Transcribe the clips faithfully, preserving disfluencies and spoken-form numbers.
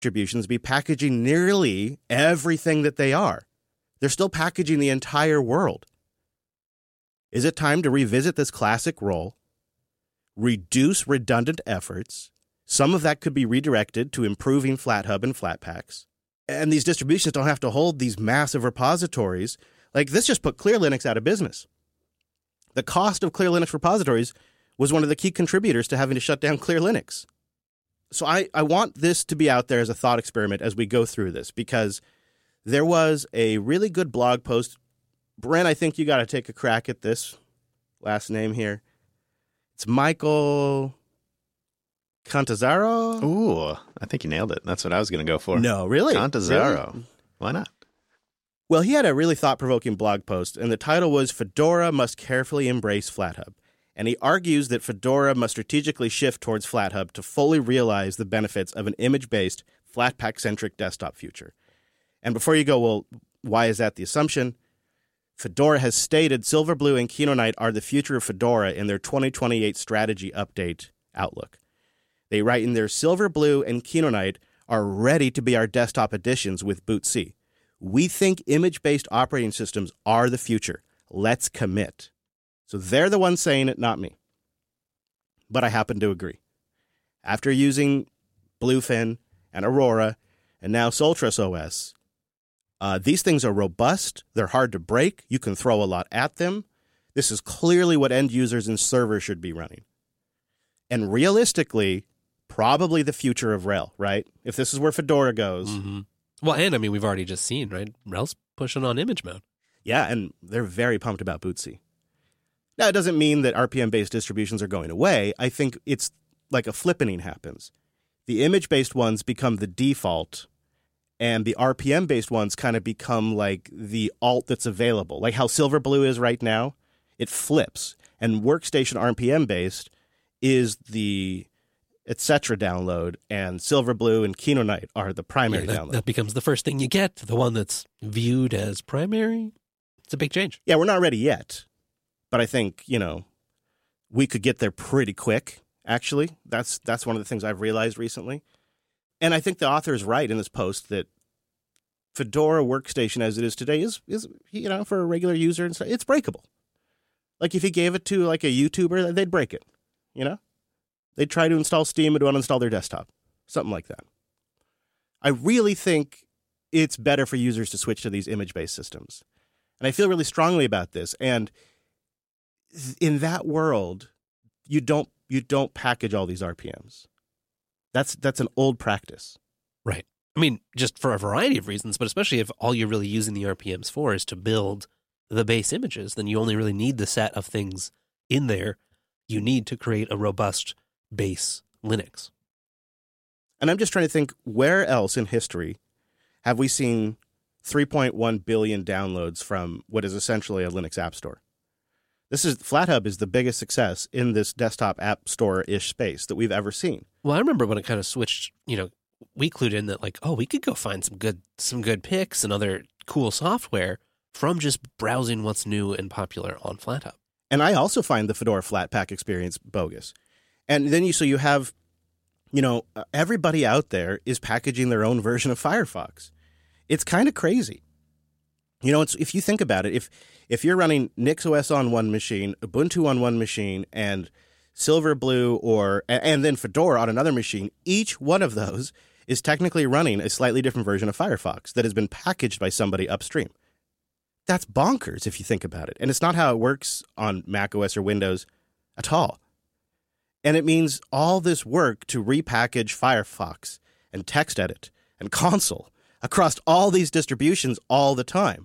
distributions be packaging nearly everything that they are. They're still packaging the entire world. Is it time to revisit this classic role, reduce redundant efforts? Some of that could be redirected to improving FlatHub and Flatpaks. And these distributions don't have to hold these massive repositories. Like, this just put Clear Linux out of business. The cost of Clear Linux repositories was one of the key contributors to having to shut down Clear Linux. So I, I want this to be out there as a thought experiment as we go through this, because there was a really good blog post. Brent, I think you got to take a crack at this last name here. It's Michael Cantazaro. Ooh, I think you nailed it. That's what I was going to go for. No, really? Cantazaro. Really? Why not? Well, he had a really thought-provoking blog post, and the title was Fedora Must Carefully Embrace FlatHub. And he argues that Fedora must strategically shift towards FlatHub to fully realize the benefits of an image-based, Flatpak-centric desktop future. And before you go, well, why is that the assumption? Fedora has stated Silverblue and Kino Knight are the future of Fedora in their twenty twenty-eight strategy update outlook. They write in their Silverblue and Kino Knight are ready to be our desktop additions with bootc. We think image-based operating systems are the future. Let's commit. So they're the ones saying it, not me. But I happen to agree. After using Bluefin and Aurora and now Soltros O S, uh, these things are robust. They're hard to break. You can throw a lot at them. This is clearly what end users and servers should be running. And realistically, probably the future of RHEL, right? If this is where Fedora goes. Mm-hmm. Well, and I mean, we've already just seen, right? RHEL's pushing on image mode. Yeah, and they're very pumped about bootc. Now, it doesn't mean that R P M-based distributions are going away. I think it's like a flippening happens. The image-based ones become the default, and the R P M-based ones kind of become like the alt that's available. Like how Silverblue is right now, it flips. And Workstation R P M-based is the et cetera download, and Silverblue and Kino Knight are the primary yeah, that, download. That becomes the first thing you get, the one that's viewed as primary. It's a big change. Yeah, we're not ready yet. But I think, you know, we could get there pretty quick, actually. That's that's one of the things I've realized recently. And I think the author is right in this post that Fedora Workstation as it is today is, is you know, for a regular user, and stuff, it's breakable. Like if you gave it to like a YouTuber, they'd break it, you know? They'd try to install Steam and uninstall their desktop, something like that. I really think it's better for users to switch to these image-based systems. And I feel really strongly about this. And in that world, you don't you don't package all these R P Ms. That's that's an old practice. Right. I mean, just for a variety of reasons, but especially if all you're really using the R P Ms for is to build the base images, then you only really need the set of things in there you need to create a robust base Linux. And I'm just trying to think, where else in history have we seen three point one billion downloads from what is essentially a Linux app store? This is FlatHub is the biggest success in this desktop app store-ish space that we've ever seen. Well, I remember when it kind of switched, you know, we clued in that like, oh, we could go find some good some good picks and other cool software from just browsing what's new and popular on FlatHub. And I also find the Fedora Flatpak experience bogus. And then you so you have, you know, everybody out there is packaging their own version of Firefox. It's kind of crazy. You know, it's, if you think about it, if if you're running NixOS on one machine, Ubuntu on one machine, and Silverblue or and then Fedora on another machine, each one of those is technically running a slightly different version of Firefox that has been packaged by somebody upstream. That's bonkers if you think about it. And it's not how it works on macOS or Windows at all. And it means all this work to repackage Firefox and TextEdit and Console across all these distributions all the time.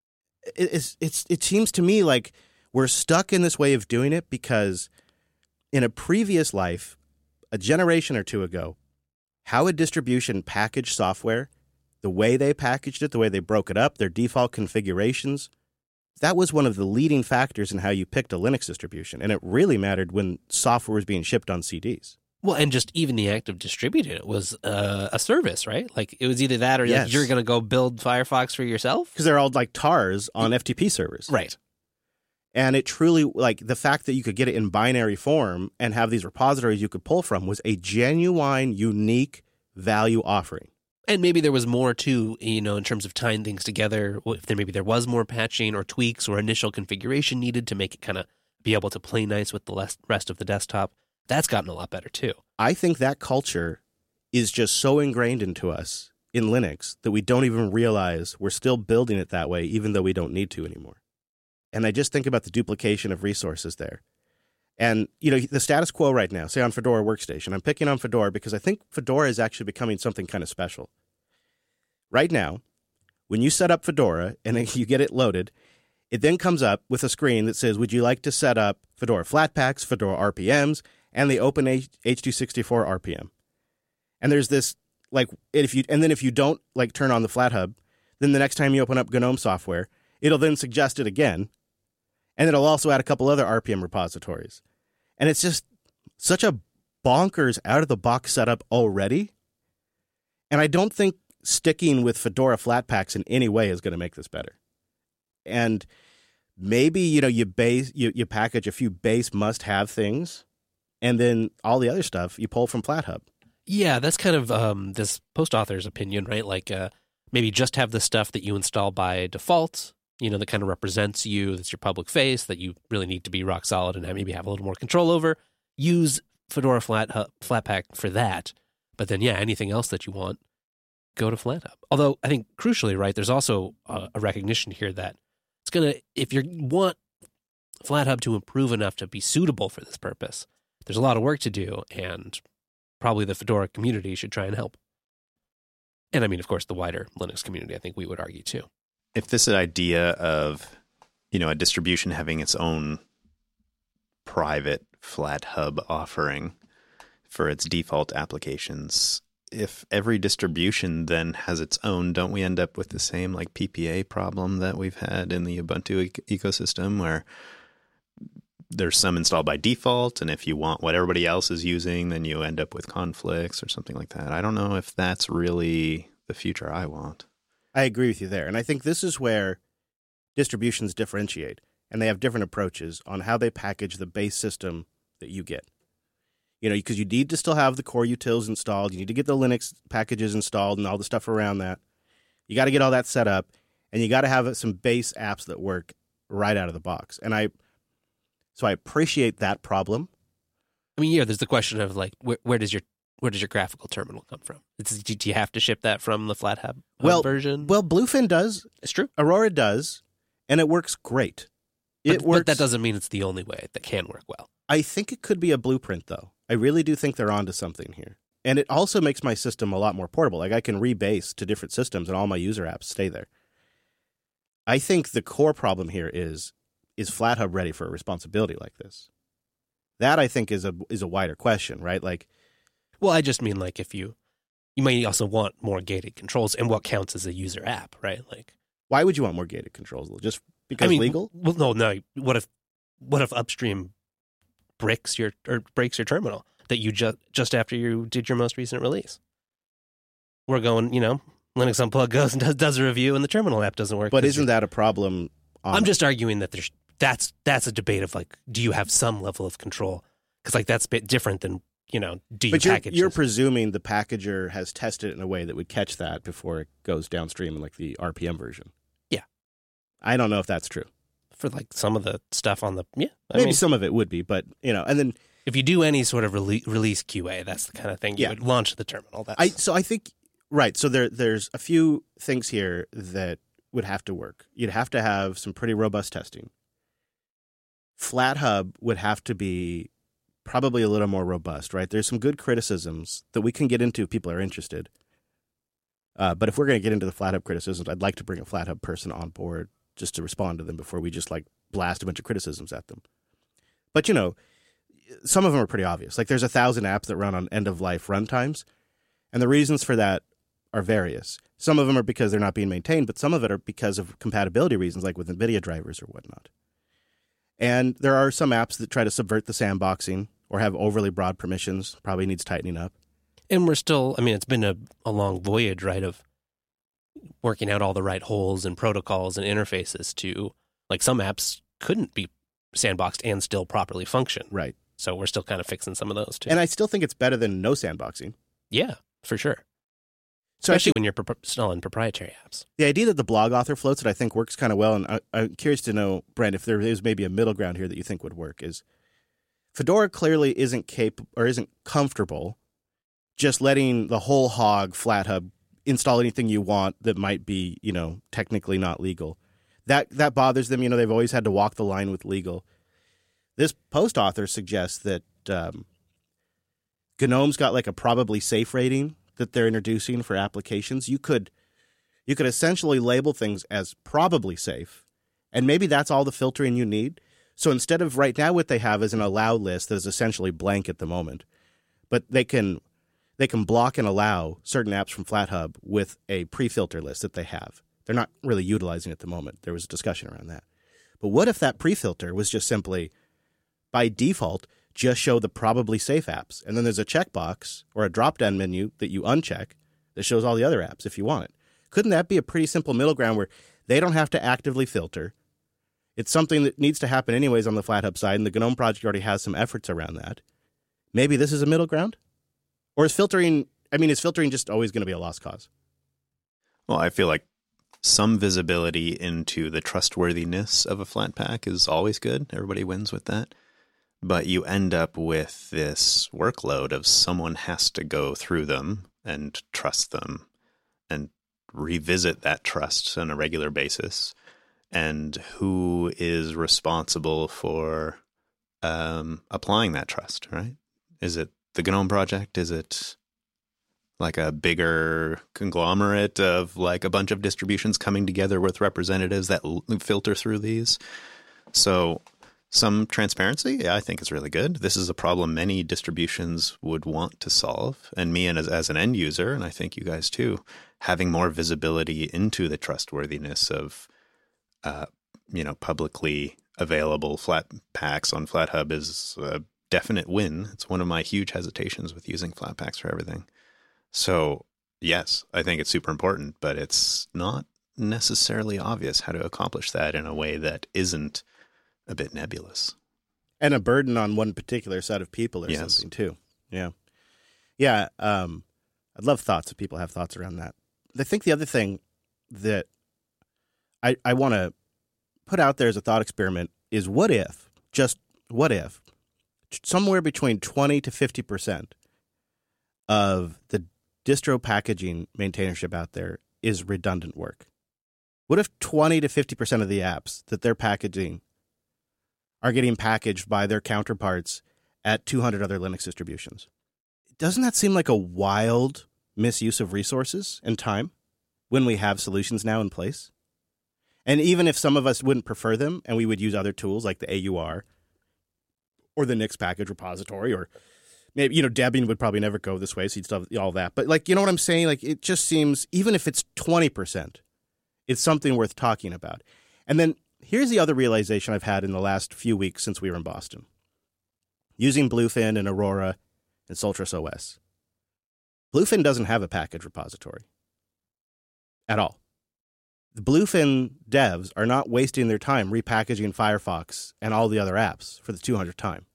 It's, it's, it seems to me like we're stuck in this way of doing it because in a previous life, a generation or two ago, how a distribution packaged software, the way they packaged it, the way they broke it up, their default configurations, that was one of the leading factors in how you picked a Linux distribution. And it really mattered when software was being shipped on C Ds. Well, and just even the act of distributing it was uh, a service, right? Like it was either that or yes. like you're going to go build Firefox for yourself. Because they're all like tars on F T P servers. Right. And it truly, like the fact that you could get it in binary form and have these repositories you could pull from was a genuine, unique value offering. And maybe there was more too, you know, in terms of tying things together. If there maybe there was more patching or tweaks or initial configuration needed to make it kind of be able to play nice with the rest of the desktop, that's gotten a lot better too. I think that culture is just so ingrained into us in Linux that we don't even realize we're still building it that way, even though we don't need to anymore. And I just think about the duplication of resources there. And, you know, the status quo right now, say on Fedora Workstation, I'm picking on Fedora because I think Fedora is actually becoming something kind of special. Right now, when you set up Fedora and you get it loaded, it then comes up with a screen that says, would you like to set up Fedora Flatpaks, Fedora R P Ms, and the Open H two sixty-four R P M? And there's this, like, if you and then if you don't, like, turn on the FlatHub, then the next time you open up GNOME software, it'll then suggest it again. And it'll also add a couple other R P M repositories. And it's just such a bonkers out-of-the-box setup already. And I don't think sticking with Fedora Flatpaks in any way is going to make this better. And maybe, you know, you base you, you package a few base must-have things, and then all the other stuff you pull from FlatHub. Yeah, that's kind of um, this post author's opinion, right? Like uh, maybe just have the stuff that you install by default, you know, that kind of represents you, that's your public face, that you really need to be rock solid and maybe have a little more control over. Use Fedora Flat Flatpak for that. But then, yeah, anything else that you want, go to FlatHub. Although I think crucially, right, there's also a, a recognition here that it's going to, if you want FlatHub to improve enough to be suitable for this purpose, there's a lot of work to do, and probably the Fedora community should try and help. And I mean, of course, the wider Linux community, I think we would argue too. If this idea of, you know, a distribution having its own private FlatHub offering for its default applications, if every distribution then has its own, don't we end up with the same like P P A problem that we've had in the Ubuntu e- ecosystem, where there's some installed by default, and if you want what everybody else is using, then you end up with conflicts or something like that? I don't know if that's really the future I want. I agree with you there. And I think this is where distributions differentiate, and they have different approaches on how they package the base system that you get. You know, because you need to still have the core utils installed. You need to get the Linux packages installed and all the stuff around that. You got to get all that set up, and you got to have some base apps that work right out of the box. And I, so I appreciate that problem. I mean, yeah, there's the question of like, where, where does your where does your graphical terminal come from? It's, do you have to ship that from the FlatHub well, version? Well, Bluefin does. It's true. Aurora does, and it works great. It but, works. But that doesn't mean it's the only way that can work well. I think it could be a blueprint, though. I really do think they're onto something here. And it also makes my system a lot more portable. Like, I can rebase to different systems and all my user apps stay there. I think the core problem here is, is FlatHub ready for a responsibility like this? That, I think, is a is a wider question, right? Like, well, I just mean, like, if you, you may also want more gated controls and what counts as a user app, right? Like, why would you want more gated controls? Just because I mean, legal? Well, no, no. What if, what if upstream bricks your or breaks your terminal that you just just after you did your most recent release? We're going, you know, Linux Unplugged goes and does, does a review, and the terminal app doesn't work. But isn't that a problem? On... I'm just arguing that there's that's that's a debate of like, do you have some level of control? Because like that's a bit different than, you know, do you but you're, package? You're this? presuming the packager has tested it in a way that would catch that before it goes downstream in like the R P M version. Yeah, I don't know if that's true. For like some of the stuff on the yeah, I maybe mean, some of it would be, but you know, and then if you do any sort of rele- release Q A, that's the kind of thing you yeah. would launch the terminal. That's... I so I think right. So there there's a few things here that would have to work. You'd have to have some pretty robust testing. FlatHub would have to be probably a little more robust, right? There's some good criticisms that we can get into if people are interested. Uh, but if we're going to get into the FlatHub criticisms, I'd like to bring a FlatHub person on board just to respond to them before we just like blast a bunch of criticisms at them. But, you know, some of them are pretty obvious. Like there's a thousand apps that run on end-of-life runtimes, and the reasons for that are various. Some of them are because they're not being maintained, but some of it are because of compatibility reasons, like with NVIDIA drivers or whatnot. And there are some apps that try to subvert the sandboxing or have overly broad permissions, probably needs tightening up. And we're still, I mean, it's been a, a long voyage, right, of working out all the right holes and protocols and interfaces to, like some apps couldn't be sandboxed and still properly function. Right. So we're still kind of fixing some of those too. And I still think it's better than no sandboxing. Yeah, for sure. So I Especially think when you're pro- installing proprietary apps. the idea that the blog author floats it, I think, works kind of well. And I, I'm curious to know, Brent, if there is maybe a middle ground here that you think would work. Is Fedora clearly isn't capable or isn't comfortable just letting the whole hog FlatHub install anything you want that might be, you know, technically not legal. That that bothers them. You know, they've always had to walk the line with legal. This post author suggests that um, GNOME's got like a probably safe rating that they're introducing for applications. You could you could essentially label things as probably safe, and maybe that's all the filtering you need. So instead of right now what they have is an allow list that is essentially blank at the moment, but they can they can block and allow certain apps from FlatHub with a pre-filter list that they have. They're not really utilizing it at the moment. There was a discussion around that. But what if that pre-filter was just simply, by default, just show the probably safe apps, and then there's a checkbox or a drop-down menu that you uncheck that shows all the other apps if you want it? Couldn't that be a pretty simple middle ground where they don't have to actively filter? It's something that needs to happen anyways on the FlatHub side, and the GNOME project already has some efforts around that. Maybe this is a middle ground? Or is filtering, I mean, is filtering just always going to be a lost cause? Well, I feel like some visibility into the trustworthiness of a Flatpak is always good. Everybody wins with that. But you end up with this workload of someone has to go through them and trust them and revisit that trust on a regular basis. And who is responsible for um, applying that trust, right? Is it the GNOME project? Is it like a bigger conglomerate of like a bunch of distributions coming together with representatives that l- filter through these? So some transparency, yeah, I think is really good. This is a problem many distributions would want to solve. And me and as, as an end user, and I think you guys too, having more visibility into the trustworthiness of uh, you know, publicly available Flatpaks on FlatHub is a definite win. It's one of my huge hesitations with using Flatpaks for everything. So yes, I think it's super important, but it's not necessarily obvious how to accomplish that in a way that isn't a bit nebulous. And a burden on one particular set of people or Yes. something too. Yeah. Yeah. Um, I'd love thoughts if people have thoughts around that. I think the other thing that I, I want to put out there as a thought experiment is what if, just what if, somewhere between twenty to fifty percent of the distro packaging maintainership out there is redundant work? What if twenty to fifty percent of the apps that they're packaging are getting packaged by their counterparts at two hundred other Linux distributions? Doesn't that seem like a wild misuse of resources and time when we have solutions now in place? And even if some of us wouldn't prefer them and we would use other tools like the A U R or the Nix package repository, or maybe, you know, Debian would probably never go this way, so you'd still have all that. But, like, you know what I'm saying? Like, it just seems, even if it's twenty percent, it's something worth talking about. And then here's the other realization I've had in the last few weeks since we were in Boston. Using Bluefin and Aurora and Soltris O S. Bluefin doesn't have a package repository at all. The Bluefin devs are not wasting their time repackaging Firefox and all the other apps for the two hundredth time.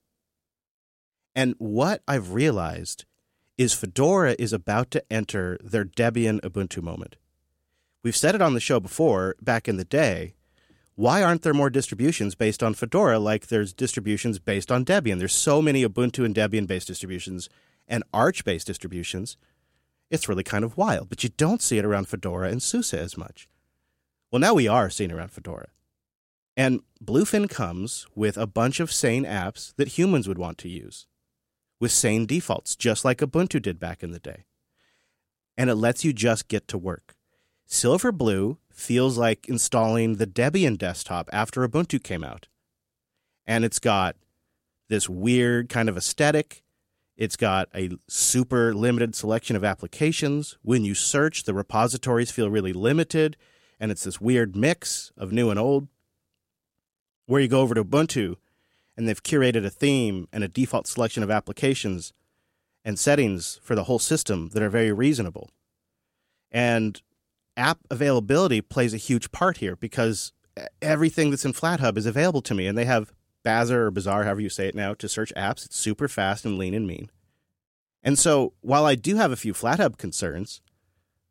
And what I've realized is Fedora is about to enter their Debian Ubuntu moment. We've said it on the show before, back in the day. Why aren't there more distributions based on Fedora like there's distributions based on Debian? There's so many Ubuntu and Debian-based distributions and Arch-based distributions. It's really kind of wild, but you don't see it around Fedora and SUSE as much. Well, now we are seeing around Fedora. And Bluefin comes with a bunch of sane apps that humans would want to use, with sane defaults, just like Ubuntu did back in the day. And it lets you just get to work. Silverblue feels like installing the Debian desktop after Ubuntu came out. And it's got this weird kind of aesthetic. It's got a super limited selection of applications. When you search, the repositories feel really limited. And it's this weird mix of new and old. Where you go over to Ubuntu, and they've curated a theme and a default selection of applications and settings for the whole system that are very reasonable. And app availability plays a huge part here because everything that's in FlatHub is available to me. And they have Bazaar or Bazaar, however you say it now, to search apps. It's super fast and lean and mean. And so while I do have a few FlatHub concerns,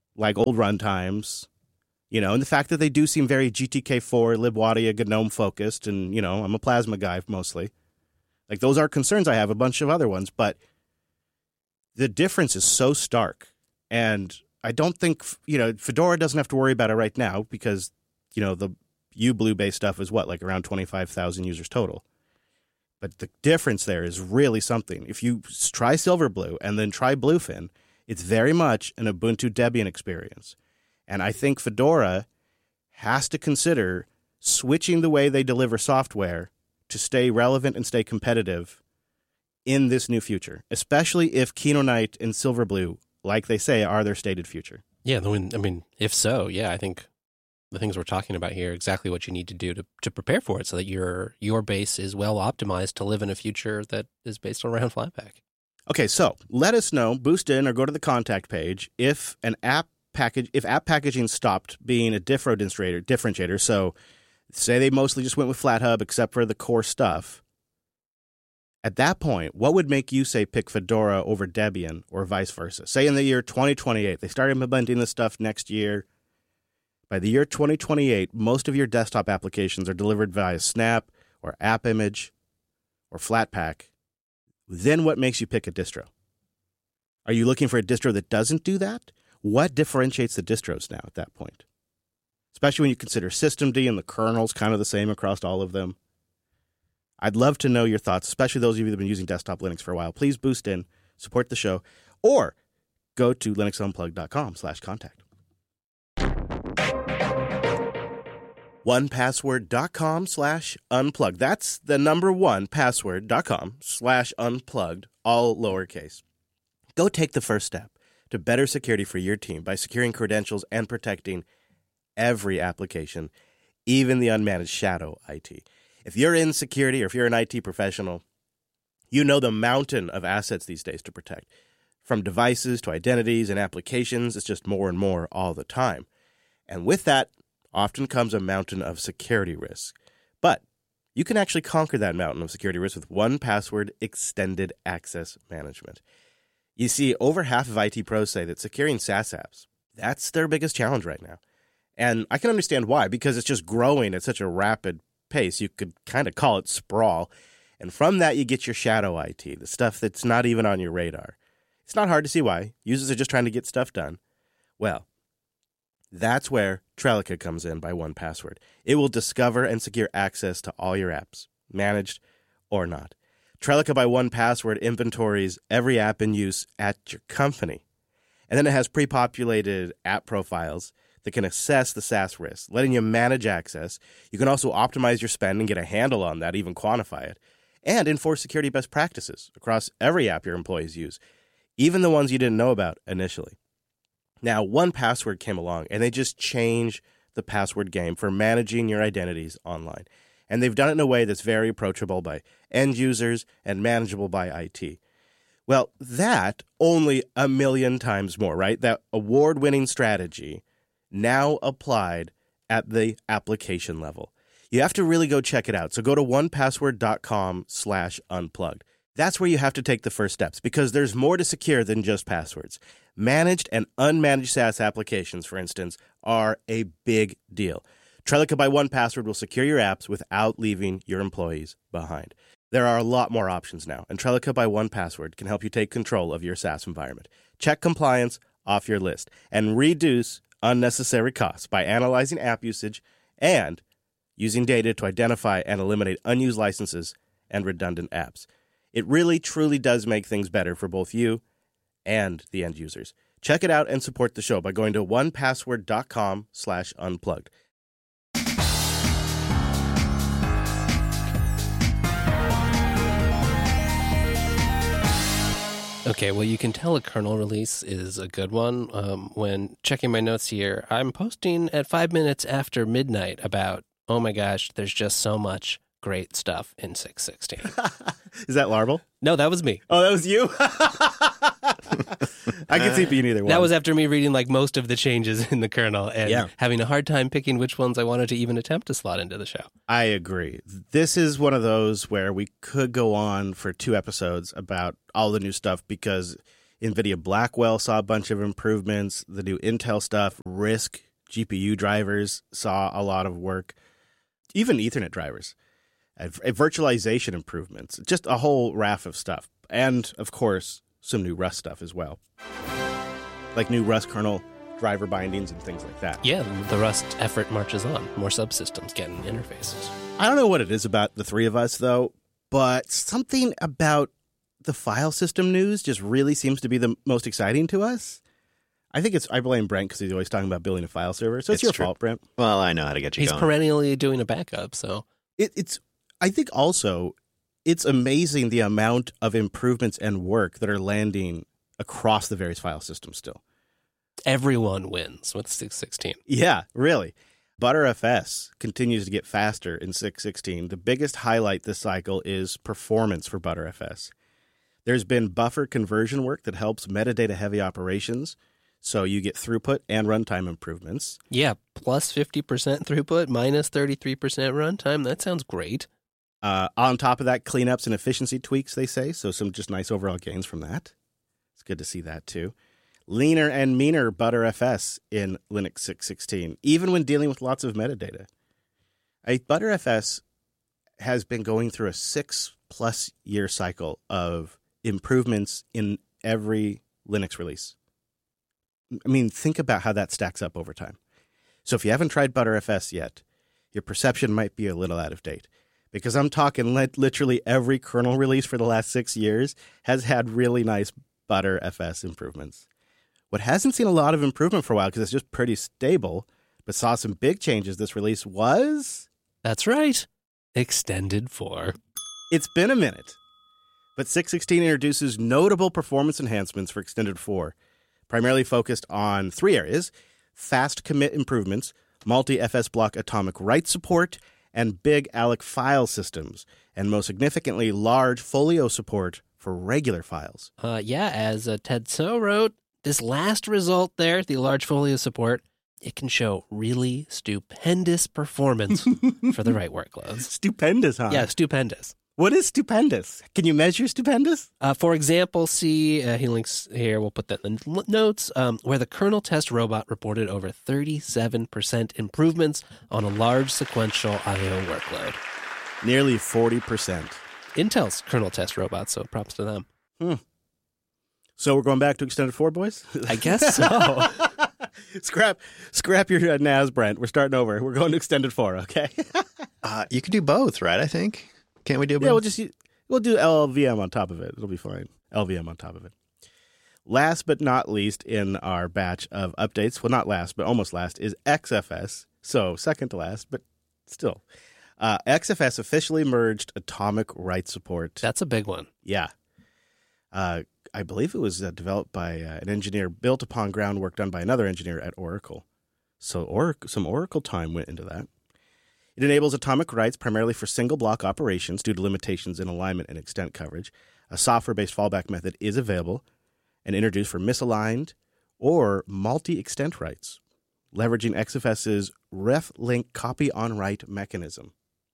like old runtimes, you know, and the fact that they do seem very G T K four, libwadia, GNOME focused, and, you know, I'm a Plasma guy mostly. Like, those are concerns I have, a bunch of other ones, but the difference is so stark. And I don't think, you know, Fedora doesn't have to worry about it right now because, you know, the UBlue-based stuff is what, like around twenty-five thousand users total. But the difference there is really something. If you try Silverblue and then try Bluefin, it's very much an Ubuntu Debian experience. And I think Fedora has to consider switching the way they deliver software to stay relevant and stay competitive in this new future, especially if Kinoite and Silverblue, like they say, are their stated future. Yeah, I mean, if so, yeah, I think the things we're talking about here are exactly what you need to do to, to prepare for it so that your your base is well optimized to live in a future that is based around Flatpak. Okay, so let us know, boost in or go to the contact page if an app package, if app packaging stopped being a differentiator, differentiator. So say they mostly just went with FlatHub except for the core stuff. At that point, what would make you say pick Fedora over Debian or vice versa? Say in the year twenty twenty-eight, they start implementing this stuff next year. By the year twenty twenty-eight, most of your desktop applications are delivered via Snap or AppImage or Flatpak. Then what makes you pick a distro? Are you looking for a distro that doesn't do that? What differentiates the distros now at that point? Especially when you consider systemd and the kernel's kind of the same across all of them. I'd love to know your thoughts, especially those of you that have been using desktop Linux for a while. Please boost in, support the show, or go to linuxunplugged.com slash contact. onepassword.com slash unplugged. That's the number one password.com slash unplugged, all lowercase. Go take the first step to better security for your team by securing credentials and protecting every application, even the unmanaged shadow I T. If you're in security or if you're an I T professional, you know the mountain of assets these days to protect. From devices to identities and applications, it's just more and more all the time. And with that, often comes a mountain of security risk. But you can actually conquer that mountain of security risk with one Password Extended Access Management. You see, over half of I T pros say that securing SaaS apps, that's their biggest challenge right now. And I can understand why, because it's just growing at such a rapid pace. You could kind of call it sprawl. And from that, you get your shadow I T, the stuff that's not even on your radar. It's not hard to see why. Users are just trying to get stuff done. Well, that's where Trellika comes in by one Password. It will discover and secure access to all your apps, managed or not. Trellika by one Password inventories every app in use at your company. And then it has pre-populated app profiles that can assess the SaaS risk, letting you manage access. You can also optimize your spend and get a handle on that, even quantify it, and enforce security best practices across every app your employees use, even the ones you didn't know about initially. Now, one Password came along, and they just changed the password game for managing your identities online. And they've done it in a way that's very approachable by end users and manageable by I T. Well, that only a million times more, right? That award-winning strategy now applied at the application level. You have to really go check it out. So go to onepassword.com slash unplugged. That's where you have to take the first steps because there's more to secure than just passwords. Managed and unmanaged SaaS applications, for instance, are a big deal. Trellika by one Password will secure your apps without leaving your employees behind. There are a lot more options now, and Trellika by one Password can help you take control of your SaaS environment. Check compliance off your list and reduce unnecessary costs by analyzing app usage and using data to identify and eliminate unused licenses and redundant apps. It really, truly does make things better for both you and the end users. Check it out and support the show by going to onepassword.com slash unplugged. Okay, well, you can tell a kernel release is a good one um, when checking my notes here. I'm posting at five minutes after midnight about, oh my gosh, there's just so much great stuff in six sixteen. Is that Larval? No, that was me. Oh, that was you? I can see being either one. That was after me reading like most of the changes in the kernel and yeah. having a hard time picking which ones I wanted to even attempt to slot into the show. I agree. This is one of those where we could go on for two episodes about all the new stuff because NVIDIA Blackwell saw a bunch of improvements. The new Intel stuff, RISC G P U drivers saw a lot of work. Even Ethernet drivers. Uh, virtualization improvements. Just a whole raft of stuff. And, of course, some new Rust stuff as well. Like new Rust kernel driver bindings and things like that. Yeah, the Rust effort marches on. More subsystems getting interfaces. I don't know what it is about the three of us, though, but something about the file system news just really seems to be the most exciting to us. I think it's, I blame Brent because he's always talking about building a file server. So it's, It's your true. fault, Brent. Well, I know how to get you He's going. perennially doing a backup, so. It, it's, I think also it's amazing the amount of improvements and work that are landing across the various file systems still. Everyone wins with six sixteen. Yeah, really. ButterFS continues to get faster in six sixteen. The biggest highlight this cycle is performance for ButterFS. There's been buffer conversion work that helps metadata-heavy operations, so you get throughput and runtime improvements. Yeah, plus fifty percent throughput, minus thirty-three percent runtime. That sounds great. Uh, on top of that, cleanups and efficiency tweaks, they say, so some just nice overall gains from that. It's good to see that, too. Leaner and meaner ButterFS in Linux six sixteen, even when dealing with lots of metadata. I, ButterFS has been going through a six-plus year cycle of improvements in every Linux release. I mean, think about how that stacks up over time. So if you haven't tried ButterFS yet, your perception might be a little out of date. Because I'm talking li- literally every kernel release for the last six years has had really nice ButterFS improvements. What hasn't seen a lot of improvement for a while because it's just pretty stable, but saw some big changes this release was... That's right. Extended four. It's been a minute, but six sixteen introduces notable performance enhancements for Extended four, primarily focused on three areas: fast commit improvements, multi-F S block atomic write support, and big A L E C file systems, and most significantly, large folio support for regular files. Uh, yeah, as uh, Ted So wrote, this last result there, the large folio support, it can show really stupendous performance for the right workloads. Stupendous, huh? Yeah, stupendous. What is stupendous? Can you measure stupendous? Uh, for example, see, uh, he links here, we'll put that in the notes, um, where the kernel test robot reported over thirty-seven percent improvements on a large sequential I O workload. Nearly forty percent. Intel's kernel test robot, so props to them. Hmm. So we're going back to Extended four, boys? I guess so. scrap scrap your uh, N A S, Brent. We're starting over. We're going to Extended four, okay? Uh, you could do both, right? I think. Can't we do both? Yeah, we'll just we'll do L V M on top of it. It'll be fine. L V M on top of it. Last but not least in our batch of updates, well, not last, but almost last, is X F S. So second to last, but still. Uh, X F S officially merged atomic write support. That's a big one. Yeah. Uh, I believe it was uh, developed by uh, an engineer built upon groundwork done by another engineer at Oracle. So Oracle, some Oracle time went into that. It enables atomic writes primarily for single block operations due to limitations in alignment and extent coverage. A software-based fallback method is available and introduced for misaligned or multi-extent writes, leveraging XFS's ref-link copy-on-write mechanism.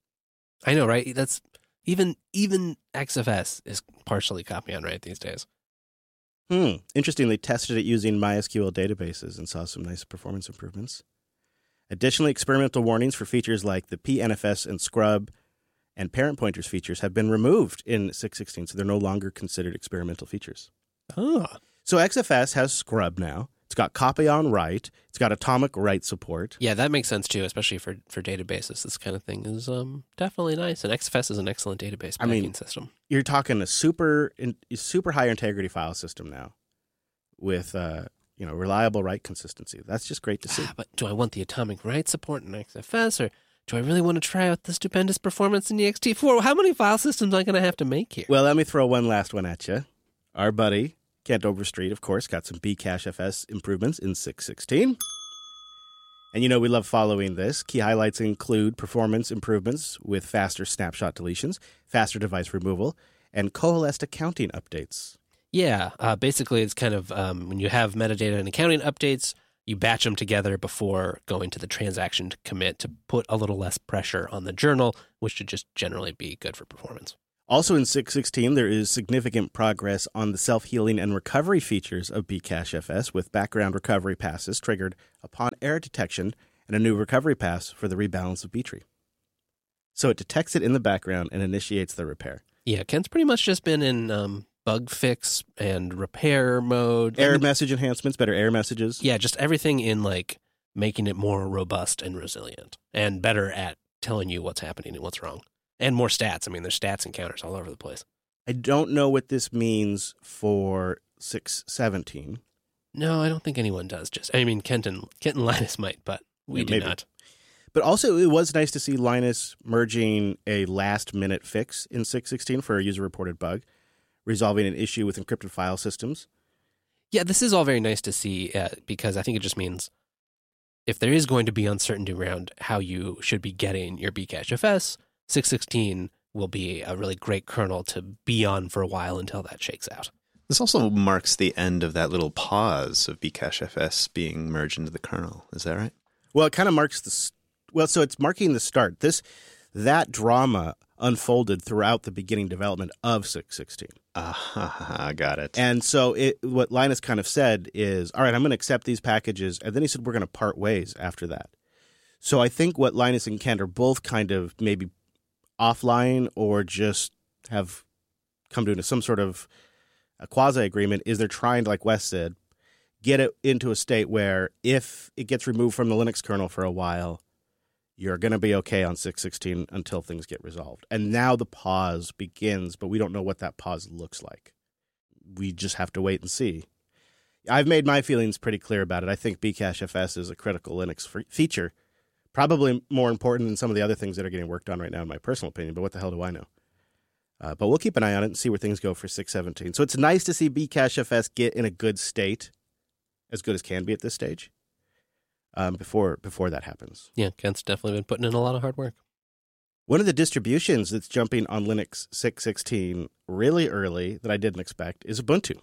I know, right? That's even even X F S is partially copy on write these days. Hmm. Interesting, they tested it using MySQL databases and saw some nice performance improvements. Additionally, experimental warnings for features like the P N F S and scrub and parent pointers features have been removed in six sixteen, so they're no longer considered experimental features. Oh. So X F S has scrub now. It's got copy on write. It's got atomic write support. Yeah, that makes sense too, especially for, for databases. This kind of thing is um, definitely nice. And X F S is an excellent database I packing mean, system. You're talking a super super high integrity file system now with uh, you know reliable write consistency. That's just great to see. But do I want the atomic write support in X F S, or do I really want to try out the stupendous performance in E X T four? How many file systems am I going to have to make here? Well, let me throw one last one at you. Our buddy Kent Overstreet, of course, got some Bcache F S improvements in six sixteen. And you know we love following this. Key highlights include performance improvements with faster snapshot deletions, faster device removal, and coalesced accounting updates. Yeah, uh, basically it's kind of um, when you have metadata and accounting updates, you batch them together before going to the transaction to commit to put a little less pressure on the journal, which should just generally be good for performance. Also in six sixteen, there is significant progress on the self-healing and recovery features of Bcache-F S with background recovery passes triggered upon error detection and a new recovery pass for the rebalance of B tree. So it detects it in the background and initiates the repair. Yeah, Kent's pretty much just been in um, bug fix and repair mode. Error I mean, message enhancements, better error messages. Yeah, just everything in like making it more robust and resilient and better at telling you what's happening and what's wrong. And more stats. I mean, there's stats and counters all over the place. I don't know what this means for six seventeen. No, I don't think anyone does. Just, I mean, Kent and, Kent and Linus might, but we Yeah, do maybe. not. But also, it was nice to see Linus merging a last-minute fix in six sixteen for a user-reported bug, resolving an issue with encrypted file systems. Yeah, this is all very nice to see uh, because I think it just means if there is going to be uncertainty around how you should be getting your Bcache-F S, six sixteen will be a really great kernel to be on for a while until that shakes out. This also marks the end of that little pause of Bcache-F S being merged into the kernel. Is that right? Well, it kind of marks the s- well, so it's marking the start. This that drama unfolded throughout the beginning development of six sixteen. Ah, got it. And so it, what Linus kind of said is, all right, I'm going to accept these packages. And then he said, we're going to part ways after that. So I think what Linus and Kent are both kind of maybe offline or just have come to some sort of a quasi-agreement is they're trying to, like Wes said, get it into a state where if it gets removed from the Linux kernel for a while, you're going to be okay on six sixteen until things get resolved. And now the pause begins, but we don't know what that pause looks like. We just have to wait and see. I've made my feelings pretty clear about it. I think Bcache-F S is a critical Linux f- feature, probably more important than some of the other things that are getting worked on right now, in my personal opinion, but what the hell do I know? Uh, but we'll keep an eye on it and see where things go for six seventeen. So it's nice to see Bcache-F S get in a good state, as good as can be at this stage, um, before before that happens. Yeah, Kent's definitely been putting in a lot of hard work. One of the distributions that's jumping on Linux six sixteen really early that I didn't expect is Ubuntu.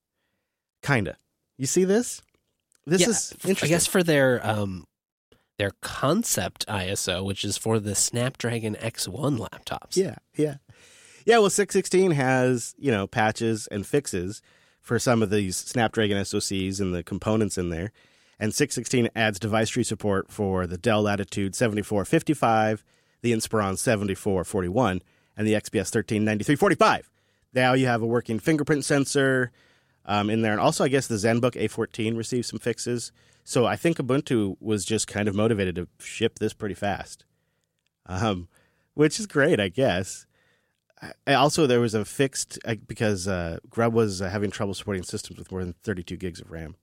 Kinda. You see this? This Yeah, is interesting. I guess for their um, their concept I S O, which is for the Snapdragon X one laptops. Yeah, yeah. Yeah, well, six sixteen has, you know, patches and fixes for some of these Snapdragon S O Cs and the components in there. And six sixteen adds device tree support for the Dell Latitude seventy-four fifty-five, the Inspiron seventy-four forty-one, and the X P S thirteen ninety-three forty-five. Now you have a working fingerprint sensor um, in there. And also, I guess the ZenBook A fourteen received some fixes. So I think Ubuntu was just kind of motivated to ship this pretty fast, um, which is great, I guess. I, also, there was a fixed, uh, because uh, Grub was uh, having trouble supporting systems with more than thirty-two gigs of RAM.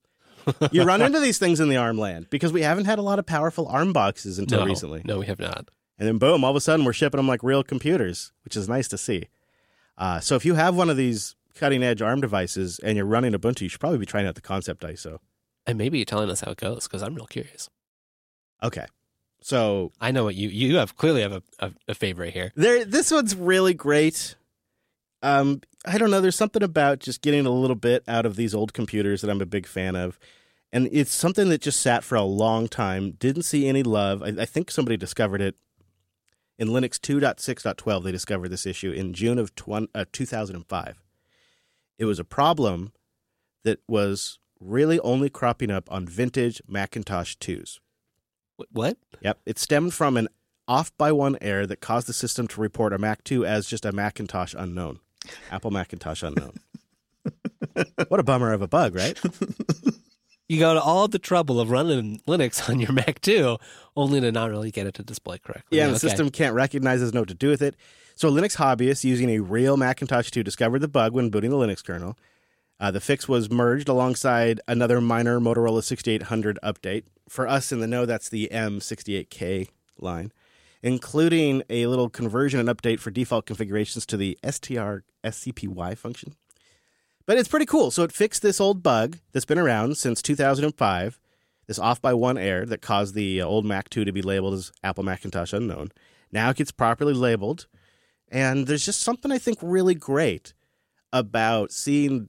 You run into these things in the ARM land because we haven't had a lot of powerful ARM boxes until no, recently. No, we have not. And then boom, all of a sudden we're shipping them like real computers, which is nice to see. Uh, so if you have one of these cutting-edge ARM devices and you're running Ubuntu, you should probably be trying out the Concept I S O. And maybe you're telling us how it goes because I'm real curious. Okay. So I know what you you have clearly have a, a, a favorite here. there, this one's really great. Um, I don't know. There's something about just getting a little bit out of these old computers that I'm a big fan of. And it's something that just sat for a long time, didn't see any love. I, I think somebody discovered it in Linux two point six point twelve. They discovered this issue in June of twenty, uh, two thousand five. It was a problem that was really only cropping up on vintage Macintosh twos. What? Yep. It stemmed from an off by one error that caused the system to report a Mac two as just a Macintosh unknown. Apple Macintosh unknown. What a bummer of a bug, right? You go to all the trouble of running Linux on your Mac two, only to not really get it to display correctly. Yeah, and the Okay. system can't recognize it, doesn't know what to do with it. So a Linux hobbyist using a real Macintosh two discovered the bug when booting the Linux kernel. Uh, the fix was merged alongside another minor Motorola sixty-eight hundred update. For us in the know, that's the M sixty-eight K line, including a little conversion and update for default configurations to the S T R S C P Y function. But it's pretty cool. So it fixed this old bug that's been around since two thousand five, this off by one error that caused the old Mac two to be labeled as Apple Macintosh unknown. Now it gets properly labeled. And there's just something I think really great about seeing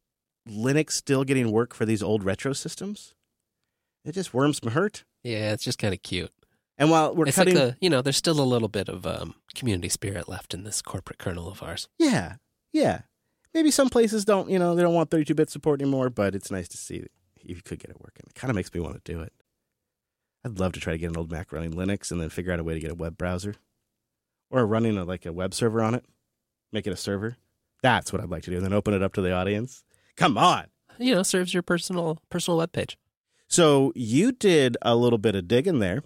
Linux still getting work for these old retro systems. It just warms my heart. Yeah, it's just kind of cute. And while we're it's cutting, like the, you know, there's still a little bit of um, community spirit left in this corporate kernel of ours. yeah, yeah, maybe some places don't, you know, they don't want thirty-two bit support anymore, but it's nice to see if you could get it working. It kind of makes me want to do it. I'd love to try to get an old Mac running Linux and then figure out a way to get a web browser or running a, like a web server on it, make it a server. That's what I'd like to do, and then open it up to the audience. Come on. You know, serves your personal personal web page. So you did a little bit of digging there,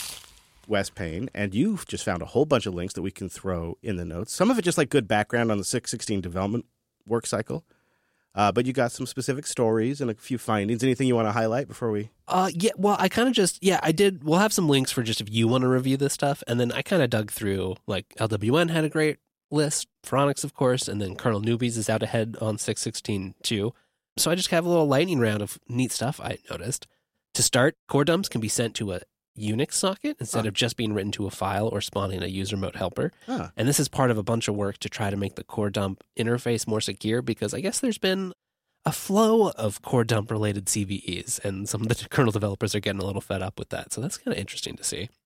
Wes Payne, and you just found a whole bunch of links that we can throw in the notes. Some of it just like good background on the six sixteen development work cycle. Uh, but you got some specific stories and a few findings. Anything you want to highlight before we? Uh, yeah, well, I kind of just, yeah, I did. We'll have some links for just if you want to review this stuff. And then I kind of dug through, like, L W N had a great list, Phoronix, of course, and then Kernel Newbies is out ahead on six sixteen too. So I just have a little lightning round of neat stuff I noticed. To start, core dumps can be sent to a Unix socket instead huh. of just being written to a file or spawning a user mode helper. Huh. And this is part of a bunch of work to try to make the core dump interface more secure, because I guess there's been a flow of core dump related C V Es, and some of the kernel developers are getting a little fed up with that. So that's kind of interesting to see.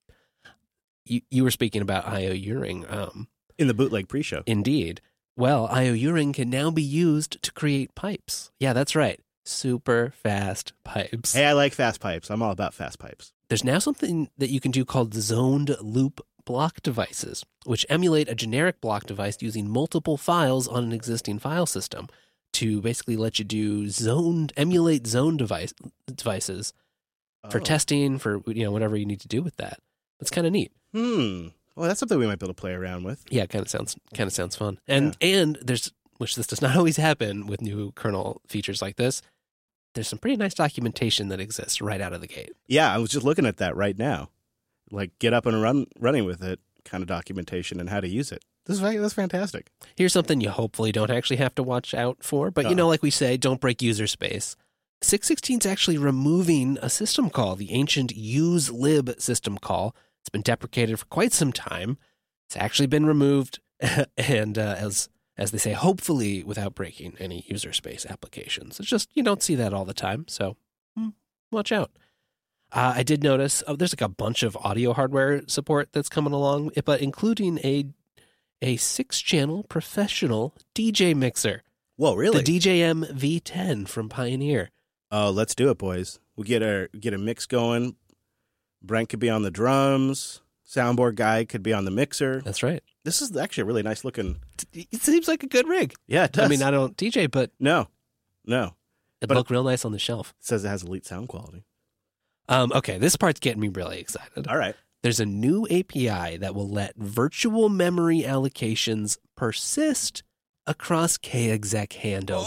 You you were speaking about I O U-ring. Um, In the bootleg pre-show. indeed. Well, I O U-ring can now be used to create pipes. Yeah, that's right. Super fast pipes. Hey, I like fast pipes. I'm all about fast pipes. There's now something that you can do called zoned loop block devices, which emulate a generic block device using multiple files on an existing file system to basically let you do zoned, emulate zone device devices for Oh. testing, for, you know, whatever you need to do with that. That's kind of neat. Hmm. Well, that's something we might be able to play around with. Yeah, it kind of sounds kind of sounds fun. And and there's, which this does not always happen with new kernel features like this, there's some pretty nice documentation that exists right out of the gate. Yeah, I was just looking at that right now. Like get up and run running with it kind of documentation and how to use it. This is that's fantastic. Here's something you hopefully don't actually have to watch out for. But, you know, like we say, don't break user space. six sixteen is actually removing a system call, the ancient uselib system call. It's been deprecated for quite some time. It's actually been removed, and uh, as as they say, hopefully without breaking any user space applications. It's just, you don't see that all the time, so hmm, watch out. Uh, I did notice oh, there's like a bunch of audio hardware support that's coming along, but including a a six-channel professional D J mixer. Whoa, really? The D J M V ten from Pioneer. Oh, let's do it, boys. We'll get a get a mix going. Brent could be on the drums. Soundboard guy could be on the mixer. That's right. This is actually a really nice looking. It seems like a good rig. Yeah, it does. I mean, I don't D J, but no, no. it But- looked real nice on the shelf. It says it has elite sound quality. Um, okay, this part's getting me really excited. All right. There's a new A P I that will let virtual memory allocations persist across K exec handovers.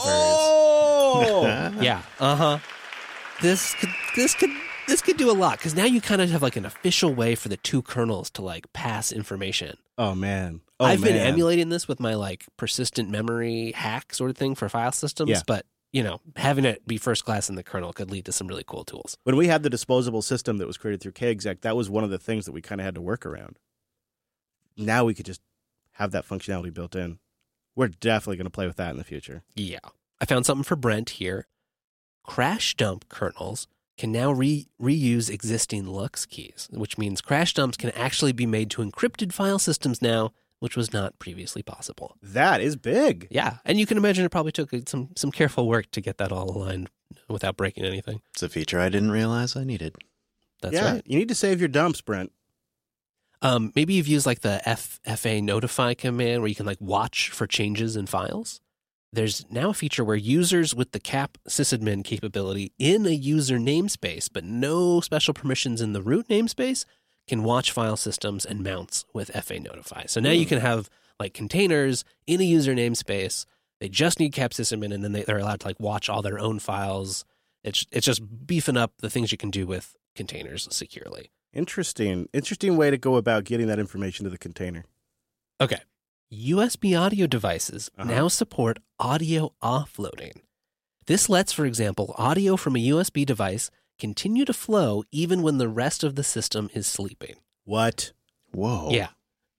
Oh, Yeah. Uh huh. This could this could this could do a lot, because now you kind of have like an official way for the two kernels to like pass information. oh man. Oh, I've been man. emulating this with my like persistent memory hack sort of thing for file systems, Yeah. but you know, having it be first class in the kernel could lead to some really cool tools. When we had the disposable system that was created through K exec, that was one of the things that we kind of had to work around. Now we could just have that functionality built in. We're definitely going to play with that in the future. Yeah. I found something for Brent here. Crash dump kernels can now re- reuse existing LUX keys, which means crash dumps can actually be made to encrypted file systems now, which was not previously possible. That is big. Yeah, and you can imagine it probably took some some careful work to get that all aligned without breaking anything. It's a feature I didn't realize I needed. That's yeah, right. you need to save your dumps, Brent. Um, maybe you've used like the F- FA notify command where you can like watch for changes in files. There's now a feature where users with the cap sysadmin capability in a user namespace, but no special permissions in the root namespace, can watch file systems and mounts with F A notify. So now you can have like containers in a user namespace. They just need cap sysadmin, and then they, they're allowed to like watch all their own files. It's it's just beefing up the things you can do with containers securely. Interesting. Interesting way to go about getting that information to the container. Okay. U S B audio devices Uh-huh. now support audio offloading. This lets, for example, audio from a U S B device continue to flow even when the rest of the system is sleeping. What? Whoa. Yeah.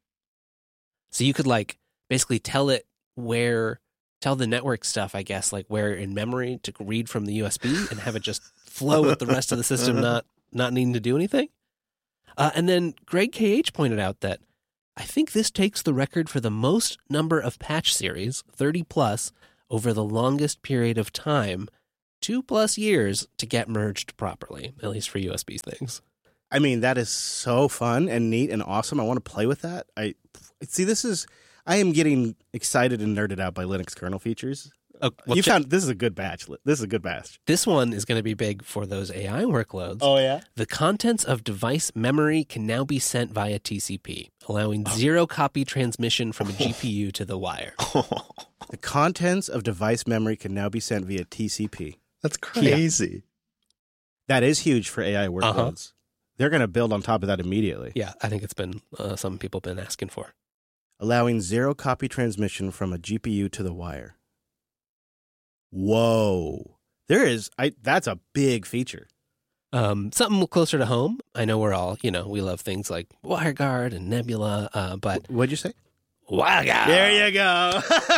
So you could like basically tell it where, tell the network stuff, I guess, like where in memory to read from the U S B and have it just flow with the rest of the system not not needing to do anything. Uh, and then Greg K H pointed out that I think this takes the record for the most number of patch series, thirty plus, over the longest period of time, two plus years, to get merged properly, at least for U S B things. I mean, that is so fun and neat and awesome. I want to play with that. I see. This is. I am getting excited and nerded out by Linux kernel features. Oh, well, you check- found this is a good batch. This is a good batch. This one is going to be big for those A I workloads. Oh yeah. The contents of device memory can now be sent via T C P, allowing zero copy transmission from a G P U to the wire. The contents of device memory can now be sent via T C P. That's crazy. That is huge for A I workloads. Uh-huh. They're going to build on top of that immediately. Yeah, I think it's been uh, some people been asking for. Allowing zero copy transmission from a G P U to the wire. Whoa. There is, I. That's a big feature. Um, something closer to home. I know we're all, you know, we love things like WireGuard and Nebula, uh, but What'd you say? WireGuard. There you go.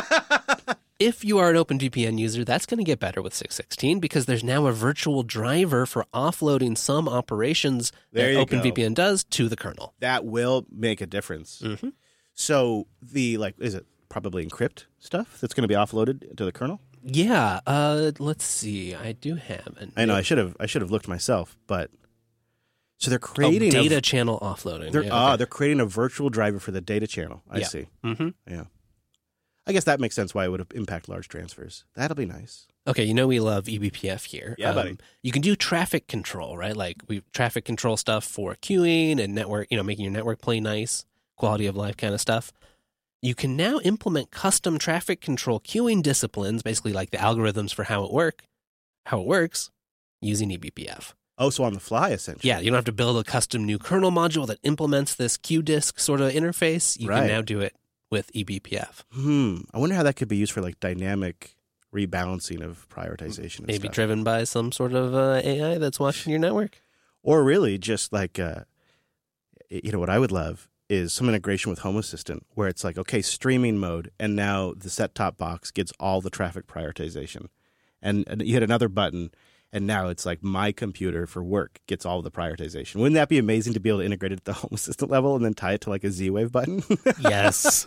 If you are an OpenVPN user, that's going to get better with six sixteen because there's now a virtual driver for offloading some operations There that you OpenVPN go. does to the kernel. That will make a difference. Mm-hmm. So the, like, is it probably encrypt stuff that's going to be offloaded to the kernel? Yeah. Uh, let's see. I do have an I know I should have I should have looked myself, but so they're oh, creating data a, channel offloading. they're Yeah, ah okay. they're creating a virtual driver for the data channel. I Yeah. see. Mm-hmm. Yeah. I guess that makes sense why it would impact large transfers. That'll be nice. Okay, you know we love E B P F here. Yeah, buddy. You can do traffic control, right? Like we traffic control stuff for queuing and network, you know, making your network play nice, quality of life kind of stuff. You can now implement custom traffic control queuing disciplines, basically like the algorithms for how it work, how it works, using E B P F. Oh, so on the fly, essentially. Yeah, you don't have to build a custom new kernel module that implements this queue disk sort of interface. You Right. can now do it with E B P F. Hmm. I wonder how that could be used for like dynamic rebalancing of prioritization. And Maybe stuff. driven by some sort of uh, A I that's watching your network. Or really just like, uh, you know, what I would love is some integration with Home Assistant where it's like, okay, streaming mode, and now the set-top box gets all the traffic prioritization. And, and you hit another button, and now it's like my computer for work gets all the prioritization. Wouldn't that be amazing to be able to integrate it at the Home Assistant level and then tie it to like a Z-Wave button? Yes.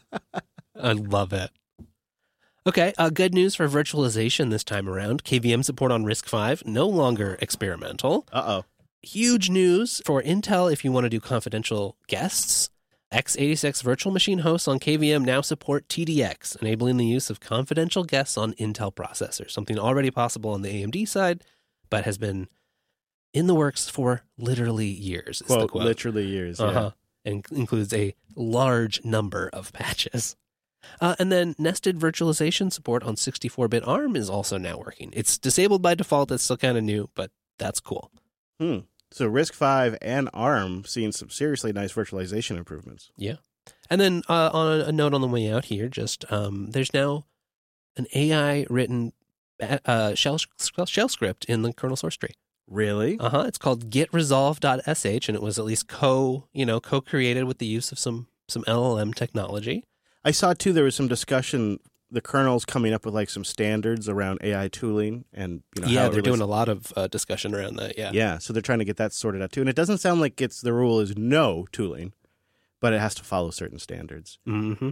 I love it. Okay, uh, good news for virtualization this time around. K V M support on RISC V, no longer experimental. Uh-oh. Huge news for Intel if you want to do confidential guests. x eighty-six virtual machine hosts on K V M now support T D X, enabling the use of confidential guests on Intel processors, something already possible on the A M D side, but has been in the works for literally years. Is the Quote, quote. literally years. Yeah. Uh-huh. And includes a large number of patches. Uh, and then nested virtualization support on sixty-four bit ARM is also now working. It's disabled by default. It's still kind of new, but that's cool. Hmm. So RISC V and ARM seeing some seriously nice virtualization improvements. Yeah. And then uh, on a note on the way out here, just um, there's now an A I-written uh, shell, shell script in the kernel source tree. Really? Uh-huh. It's called getresolve.sh, and it was at least co, you know, co-created with the use of some some L L M technology. I saw, too, there was some discussion, the kernel's coming up with like some standards around A I tooling and, you know, yeah, how it they're relates- doing a lot of uh, discussion around that, yeah. Yeah, so they're trying to get that sorted out, too. And it doesn't sound like it's the rule is no tooling, but it has to follow certain standards. Mm-hmm.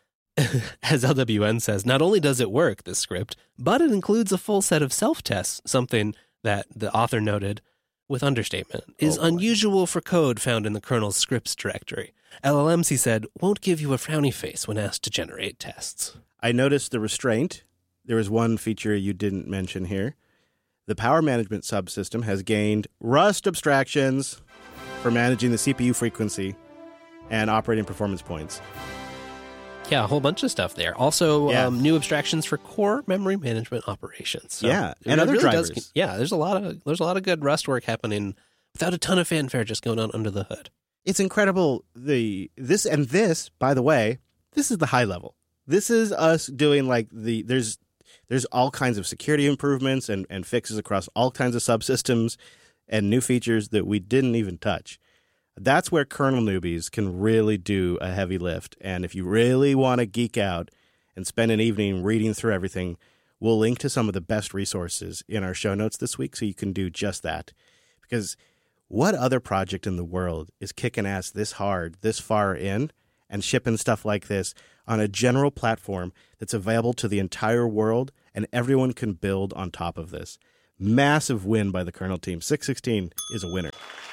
As L W N says, not only does it work, this script, but it includes a full set of self-tests, something that the author noted with understatement is Oh, boy. unusual for code found in the kernel's scripts directory. L L Ms, he said, won't give you a frowny face when asked to generate tests. I noticed the restraint. There was one feature you didn't mention here. The power management subsystem has gained Rust abstractions for managing the C P U frequency and operating performance points. Yeah, a whole bunch of stuff there. Also, Yeah. um, new abstractions for core memory management operations. So Yeah, it and other really does- drivers. yeah, there's a lot of there's a lot of good Rust work happening without a ton of fanfare just going on under the hood. It's incredible. The this and this, by the way, this is the high level. This is us doing like the there's there's all kinds of security improvements and, and fixes across all kinds of subsystems and new features that we didn't even touch. That's where kernel newbies can really do a heavy lift. And if you really want to geek out and spend an evening reading through everything, we'll link to some of the best resources in our show notes this week so you can do just that. Because what other project in the world is kicking ass this hard, this far in, and shipping stuff like this on a general platform that's available to the entire world, and everyone can build on top of this? Massive win by the kernel team. six sixteen is a winner.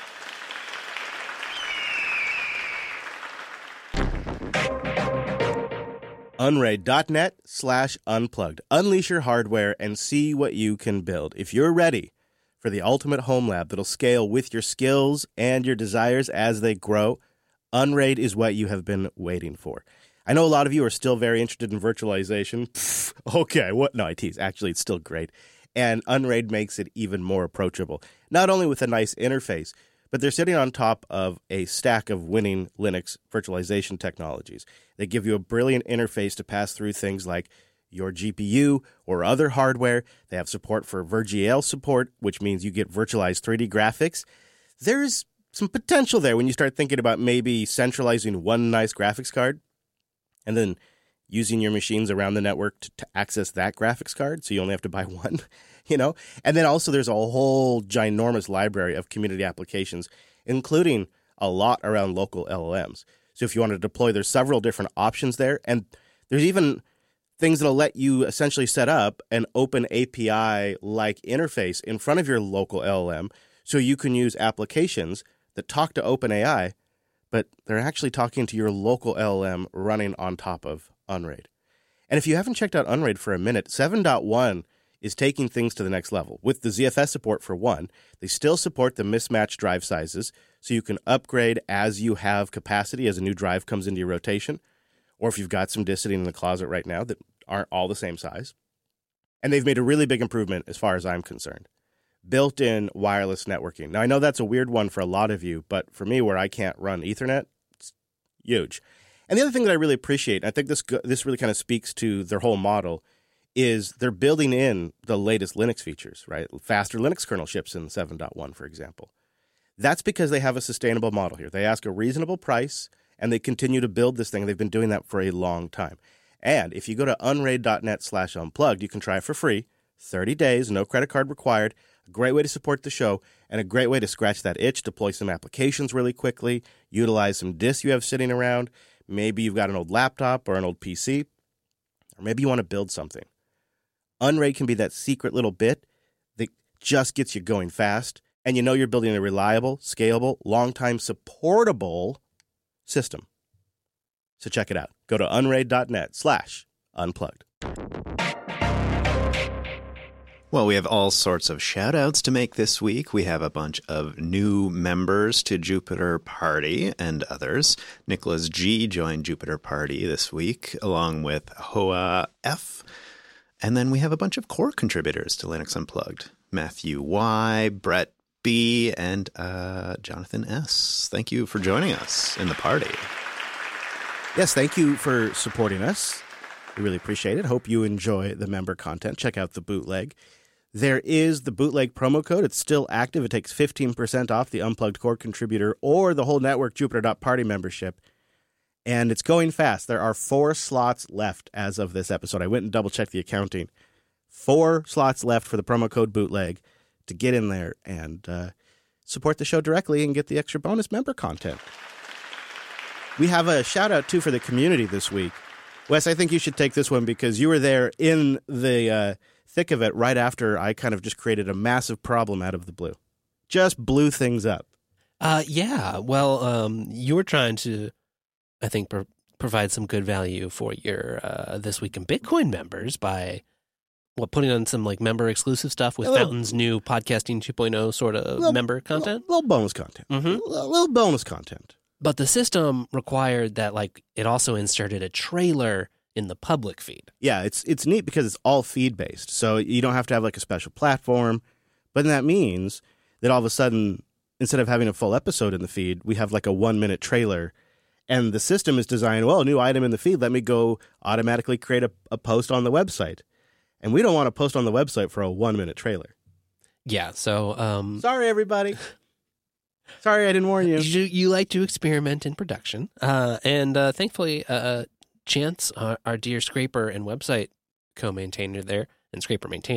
Unraid.net slash unplugged. Unleash your hardware and see what you can build. If you're ready for the ultimate home lab that'll scale with your skills and your desires as they grow, Unraid is what you have been waiting for. I know a lot of you are still very interested in virtualization. Pfft, okay, what? No, I tease. Actually, it's still great. And Unraid makes it even more approachable. Not only with a nice interface, but they're sitting on top of a stack of winning Linux virtualization technologies. They give you a brilliant interface to pass through things like your G P U or other hardware. They have support for VirGL support, which means you get virtualized three D graphics. There's some potential there when you start thinking about maybe centralizing one nice graphics card and then using your machines around the network to, to access that graphics card, so you only have to buy one, you know? And then also there's a whole ginormous library of community applications, including a lot around local L L Ms. So if you want to deploy, there's several different options there, and there's even things that'll let you essentially set up an open A P I-like interface in front of your local L L M, so you can use applications that talk to OpenAI, but they're actually talking to your local L L M running on top of Unraid. And if you haven't checked out Unraid for a minute, seven point one is taking things to the next level. With the Z F S support for one, they still support the mismatched drive sizes, so you can upgrade as you have capacity as a new drive comes into your rotation, or if you've got some disk sitting in the closet right now that aren't all the same size. And they've made a really big improvement as far as I'm concerned. Built-in wireless networking. Now, I know that's a weird one for a lot of you, but for me, where I can't run Ethernet, it's huge. And the other thing that I really appreciate, and I think this this really kind of speaks to their whole model, is they're building in the latest Linux features, right? Faster Linux kernel ships in seven point one, for example. That's because they have a sustainable model here. They ask a reasonable price, and they continue to build this thing. They've been doing that for a long time. And if you go to unraid.net slash unplugged, you can try it for free, thirty days, no credit card required, a great way to support the show, and a great way to scratch that itch, deploy some applications really quickly, utilize some disks you have sitting around. Maybe you've got an old laptop or an old P C, or maybe you want to build something. Unraid can be that secret little bit that just gets you going fast, and you know you're building a reliable, scalable, long-time supportable system. So check it out. Go to unraid.net slash unplugged. Well, we have all sorts of shout-outs to make this week. We have a bunch of new members to Jupiter Party and others. Nicholas G. joined Jupiter Party this week, along with Hoa F. And then we have a bunch of core contributors to Linux Unplugged. Matthew Y., Brett B., and uh, Jonathan S. Thank you for joining us in the party. Yes, thank you for supporting us. We really appreciate it. Hope you enjoy the member content. Check out the bootleg. There is the bootleg promo code. It's still active. It takes fifteen percent off the Unplugged Core Contributor or the whole network Jupiter.Party membership. And it's going fast. There are four slots left as of this episode. I went and double-checked the accounting. Four slots left for the promo code bootleg to get in there and uh, support the show directly and get the extra bonus member content. We have a shout-out, too, for the community this week. Wes, I think you should take this one because you were there in the uh, thick of it right after I kind of just created a massive problem out of the blue. Just blew things up. Uh, yeah, well, um, you were trying to, I think, pro- provide some good value for your uh, This Week in Bitcoin members by what putting on some like member exclusive stuff with little, Fountain's new podcasting two point oh sort of little, member content. Little, little bonus content. Mm-hmm. Little, little bonus content. But the system required that like it also inserted a trailer in the public feed. Yeah, it's it's neat because it's all feed-based. So you don't have to have like a special platform. But that means that all of a sudden, instead of having a full episode in the feed, we have like a one-minute trailer. And the system is designed, well, new item in the feed, let me go automatically create a, a post on the website. And we don't want to post on the website for a one-minute trailer. Yeah, so... Um, Sorry, everybody. Sorry, I didn't warn you. You, you like to experiment in production. Uh, and uh, thankfully, uh, Chance, uh, our dear scraper and website co-maintainer there, and scraper maintainer,